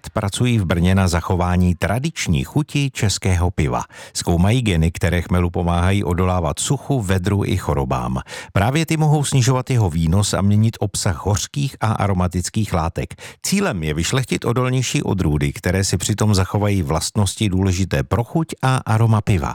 let pracují v Brně na zachování tradiční chuti českého piva. Zkoumají geny, které chmelu pomáhají odolávat suchu, vedru i chorobám. Právě ty mohou snižovat jeho výnos a měnit obsah hořkých a aromatických látek. Cílem je vyšlechtit odolnější odrůdy, které si přitom zachovají vlastnosti důležité pro chuť a aroma piva.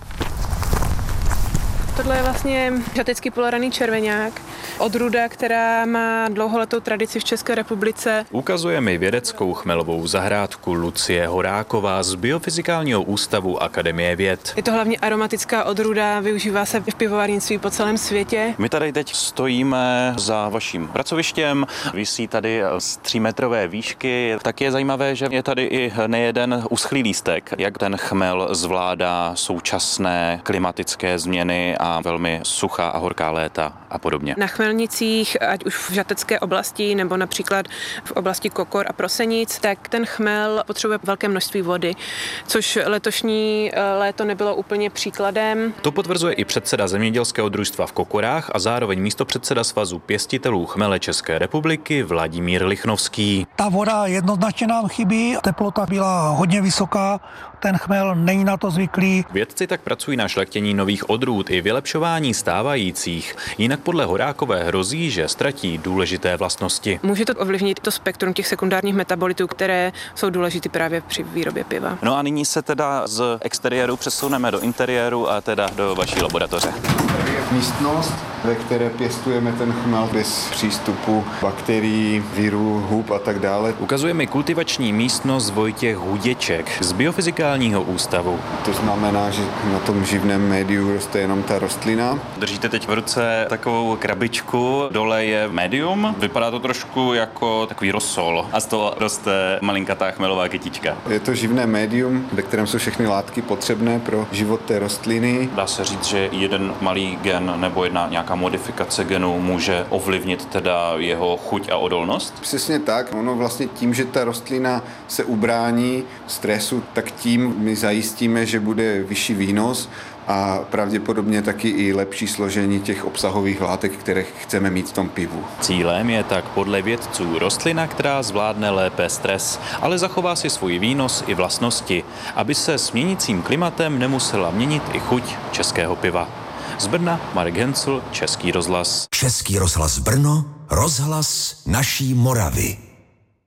Tohle je vlastně žatecký poloraný červeňák, odrůda, která má dlouholetou tradici v České republice. Ukazuje mi vědeckou chmelovou zahrádku Lucie Horáková z Biofyzikálního ústavu Akademie věd. Je to hlavně aromatická odrůda, využívá se v pivovarnictví po celém světě. My tady teď stojíme za vaším pracovištěm, visí tady z 3metrové výšky. Tak je zajímavé, že je tady i nejeden uschlý lístek, jak ten chmel zvládá současné klimatické změny a velmi suchá a horká léta a podobně. Na chmelnicích, ať už v žatecké oblasti nebo například v oblasti Kokor a Prosenic, tak ten chmel potřebuje velké množství vody, což letošní léto nebylo úplně příkladem. To potvrzuje i předseda zemědělského družstva v Kokorách a zároveň místopředseda Svazu pěstitelů chmele České republiky Vladimír Lichnovský. Ta voda jednoznačně nám chybí, teplota byla hodně vysoká, ten chmel není na to zvyklý. Vědci tak pracují na šlechtění nových odrůd i vylepšování stávajících. Jinak podle Horákové hrozí, že ztratí důležité vlastnosti. Může to ovlivnit to spektrum těch sekundárních metabolitů, které jsou důležité právě při výrobě piva. No a nyní se teda z exteriéru přesuneme do interiéru a teda do vaší laboratoře. Místnost, ve které pěstujeme ten chmel bez přístupu bakterií, virů, hub a tak dále. Ukazuje mi kultivační místnost Vojtěch Huděček z Biofyzikálního ústavu. To znamená, že na tom živném médiu roste jenom ta rostlina. Držíte teď v ruce takovou krabičku, dole je médium, vypadá to trošku jako takový rozsol a z toho roste malinkatá chmelová kytička. Je to živné médium, ve kterém jsou všechny látky potřebné pro život té rostliny. Dá se říct, že jeden malý gen nebo jedna nějaká modifikace genu může ovlivnit teda jeho chuť a odolnost? Přesně tak. Ono vlastně tím, že ta rostlina se ubrání stresu, tak tím my zajistíme, že bude vyšší výnos a pravděpodobně taky i lepší složení těch obsahových látek, které chceme mít v tom pivu. Cílem je tak podle vědců rostlina, která zvládne lépe stres, ale zachová si svůj výnos i vlastnosti, aby se s měnícím klimatem nemusela měnit i chuť českého piva. Z Brna Marek Hencl, Český rozhlas. Český rozhlas Brno, rozhlas naší Moravy.